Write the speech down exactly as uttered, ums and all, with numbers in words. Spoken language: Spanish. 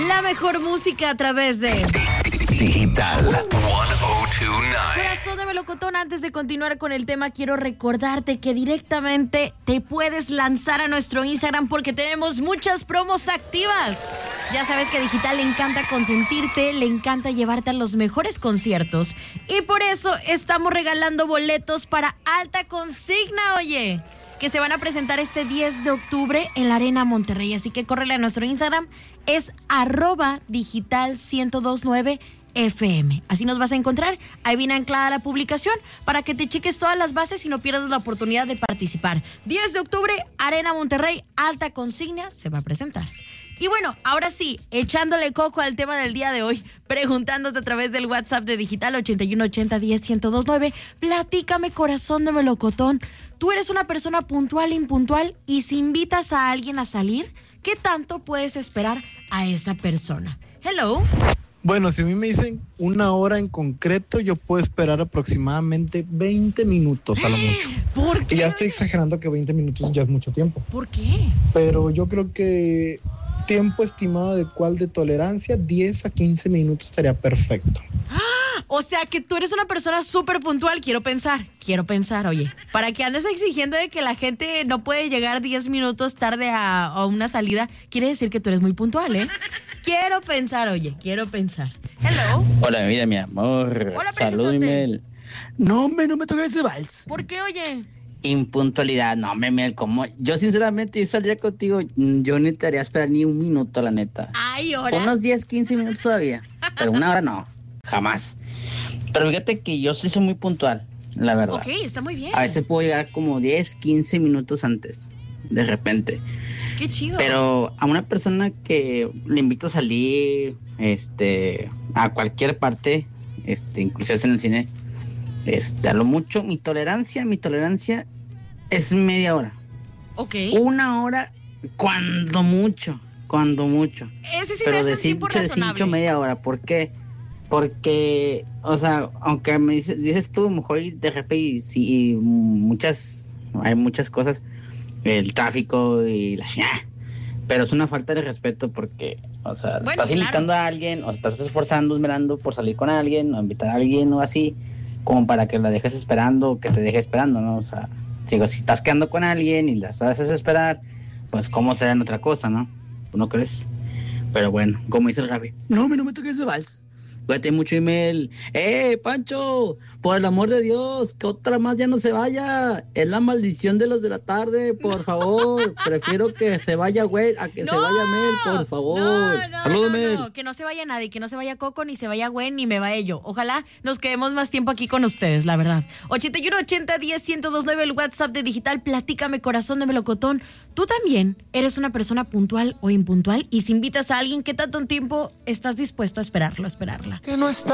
La mejor música a través de Digital ciento veintinueve. Corazón de Melocotón, antes de continuar con el tema, quiero recordarte que directamente te puedes lanzar a nuestro Instagram porque tenemos muchas promos activas. Ya sabes que a Digital le encanta consentirte, le encanta llevarte a los mejores conciertos y por eso estamos regalando boletos para Alta Consigna, oye, que se van a presentar este diez de octubre en la Arena Monterrey. Así que córrele a nuestro Instagram, es arroba digital ciento veintinueve F M. Así nos vas a encontrar. Ahí viene anclada la publicación para que te cheques todas las bases y no pierdas la oportunidad de participar. diez de octubre, Arena Monterrey, Alta Consigna se va a presentar. Y bueno, ahora sí, echándole coco al tema del día de hoy, preguntándote a través del WhatsApp de Digital ochenta y uno ochenta diez ciento veintinueve, platícame, corazón de melocotón, ¿tú eres una persona puntual, impuntual? Y si invitas a alguien a salir, ¿qué tanto puedes esperar a esa persona? Hello. Bueno, si a mí me dicen una hora en concreto, yo puedo esperar aproximadamente veinte minutos a lo mucho. ¿Por qué? Y ya estoy exagerando que veinte minutos ya es mucho tiempo. ¿Por qué? Pero yo creo que tiempo estimado de cuál de tolerancia, diez a quince minutos estaría perfecto. O sea que tú eres una persona súper puntual, quiero pensar, quiero pensar, oye, para que andes exigiendo de que la gente no puede llegar diez minutos tarde a, a una salida, quiere decir que tú eres muy puntual, ¿eh? Quiero pensar, oye, quiero pensar. Hello. Hola, vida, mi amor. Hola, Salud, Mel. No, me, no me toques ese vals. ¿Por qué, oye? Impuntualidad, no, me, Mel, como yo sinceramente yo saldría contigo, yo no te haría esperar ni un minuto, la neta. Ay, hora. Unos diez, quince minutos todavía, pero una hora no, jamás. Pero fíjate que yo sí soy muy puntual, la verdad. Ok, está muy bien. A veces puedo llegar como diez, quince minutos antes, de repente. Qué chido. Pero a una persona que le invito a salir, este, a cualquier parte, este, inclusive en el cine, este, a lo mucho, mi tolerancia, mi tolerancia es media hora. Ok. Una hora, cuando mucho, cuando mucho. Ese sí Pero me hace de un tiempo cinco, de razonable. cinco, media hora. ¿Por qué? Porque, o sea, aunque me dices, dices tú, mejor de repente, y, sí, y muchas, hay muchas cosas, el tráfico y la chingada, pero es una falta de respeto porque, o sea, Bueno, estás invitando claro. a alguien, o estás esforzando, esmerando por salir con alguien, o invitar a alguien o así, como para que la dejes esperando, que te deje esperando, ¿no? O sea, digo, si estás quedando con alguien y la haces esperar, pues cómo será en otra cosa, ¿no? ¿No crees? Pero bueno, como dice el Gaby, no, me no me toques ese vals. Cuídate mucho, email. ¡Eh, Pancho! Por el amor de Dios, que otra más ya no se vaya. Es la maldición de los de la tarde, por favor. Prefiero que se vaya, güey, a que No, se vaya Mel, por favor. No, no, Saludos, no, Mel. no, que no se vaya nadie, que no se vaya Coco, ni se vaya Gwen, ni me vaya yo. Ojalá nos quedemos más tiempo aquí con ustedes, la verdad. ochenta y uno ochenta diez ciento veintinueve, el WhatsApp de Digital, platícame, corazón de melocotón. ¿Tú también eres una persona puntual o impuntual? Y si invitas a alguien, ¿qué tanto tiempo estás dispuesto a esperarlo, a esperarla? Que no está